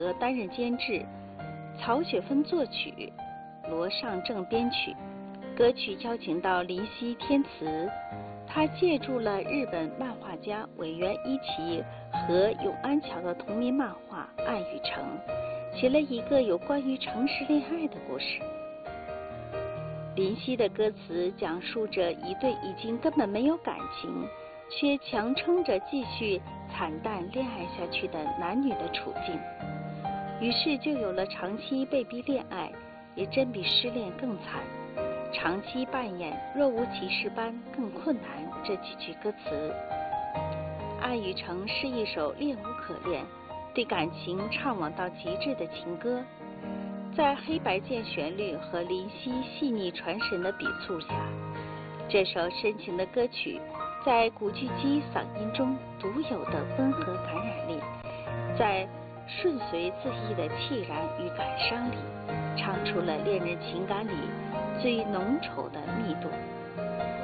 担任监制，曹雪芬作曲，罗尚正编曲。歌曲邀请到林夕填词，他借助了日本漫画家尾原一骑和永安桥的同名漫画《爱与诚》，写了一个有关于诚实恋爱的故事。林夕的歌词讲述着一对已经根本没有感情，却强撑着继续惨淡恋爱下去的男女的处境，于是就有了长期被逼恋爱，也真比失恋更惨。长期扮演若无其事般更困难这几句歌词。爱与诚是一首恋无可恋，对感情怅惘到极致的情歌，在黑白键旋律和林夕细腻传神的笔触下，这首深情的歌曲在古巨基嗓音中独有的温和感染力，在顺随自意的凄然与感伤里，唱出了恋人情感里最浓稠的密度。